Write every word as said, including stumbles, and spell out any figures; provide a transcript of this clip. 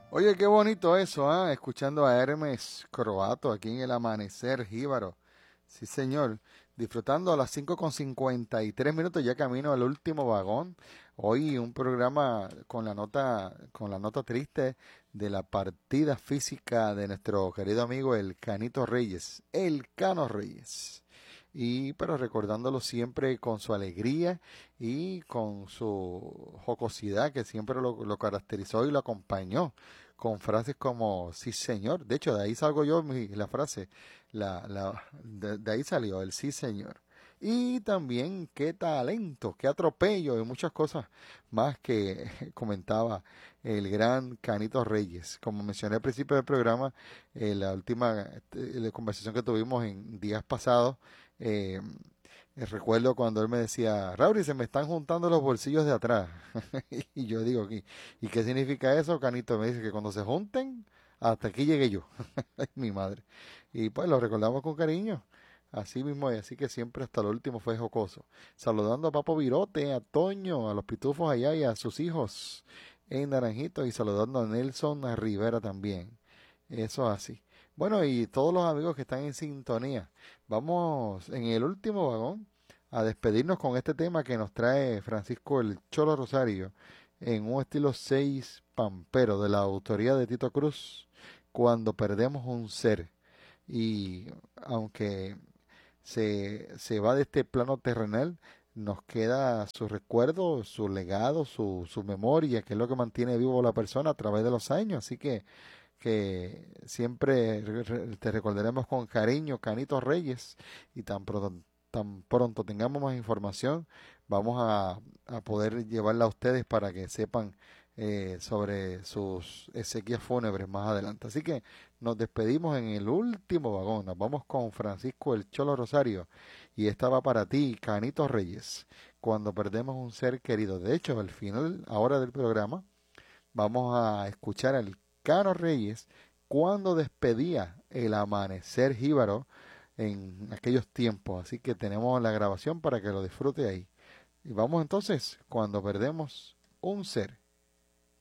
Oye, qué bonito eso, ¿ah? Escuchando a Hermes Croato aquí en el amanecer jíbaro. Sí, señor. Disfrutando a las cinco con cincuenta y tres minutos, ya camino al último vagón. Hoy un programa con la nota, con la nota triste de la partida física de nuestro querido amigo el Canito Reyes, el Cano Reyes. Y pero recordándolo siempre con su alegría y con su jocosidad que siempre lo, lo caracterizó y lo acompañó con frases como sí señor. De hecho, de ahí salgo yo mi, la frase, la, la, de, de ahí salió el sí señor. Y también qué talento, qué atropello y muchas cosas más que comentaba el gran Canito Reyes. Como mencioné al principio del programa, eh, la última eh, conversación que tuvimos en días pasados, eh, eh, recuerdo cuando él me decía, Rauri, se me están juntando los bolsillos de atrás. Y yo digo, ¿y, ¿y qué significa eso? Canito me dice que cuando se junten, hasta aquí llegué yo. Ay, mi madre. Y pues lo recordamos con cariño. Así mismo, y así que siempre hasta lo último fue jocoso. Saludando a Papo Virote, a Toño, a los pitufos allá y a sus hijos en Naranjito y saludando a Nelson a Rivera también. Eso así. Bueno, y todos los amigos que están en sintonía. Vamos en el último vagón a despedirnos con este tema que nos trae Francisco el Cholo Rosario en un estilo seis pampero de la autoría de Tito Cruz, cuando perdemos un ser. Y aunque se, se va de este plano terrenal, nos queda su recuerdo, su legado, su, su memoria, que es lo que mantiene vivo a la persona a través de los años. Así que que siempre re- re- te recordaremos con cariño, Canito Reyes, y tan pronto, tan pronto tengamos más información, vamos a, a poder llevarla a ustedes para que sepan eh, sobre sus exequias fúnebres más adelante. Así que nos despedimos en el último vagón, nos vamos con Francisco el Cholo Rosario, y esta va para ti, Canito Reyes, cuando perdemos un ser querido. De hecho, al final, ahora del programa, vamos a escuchar al Cano Reyes cuando despedía el amanecer jíbaro en aquellos tiempos. Así que tenemos la grabación para que lo disfrute ahí. Y vamos entonces, cuando perdemos un ser.